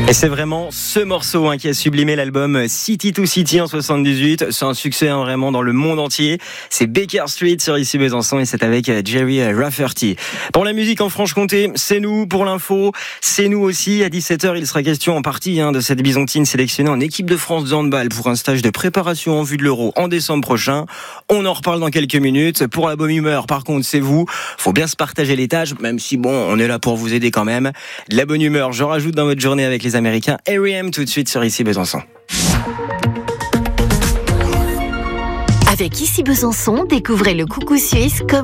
Et c'est vraiment ce morceau qui a sublimé l'album City to City en 78. C'est un succès vraiment dans le monde entier. C'est Baker Street sur Ici Besançon et c'est avec Jerry Rafferty. Pour la musique en Franche-Comté, c'est nous. Pour l'info, c'est nous aussi. À 17h, il sera question en partie de cette Byzantine sélectionnée en équipe de France de handball pour un stage de préparation en vue de l'Euro en décembre prochain. On en reparle dans quelques minutes. Pour la bonne humeur, par contre, c'est vous. Faut bien se partager les tâches, même si on est là pour vous aider quand même. De la bonne humeur, je rajoute dans votre journée avec les Américains. R.E.M. tout de suite sur Ici Besançon. Avec Ici Besançon, découvrez le coucou suisse comme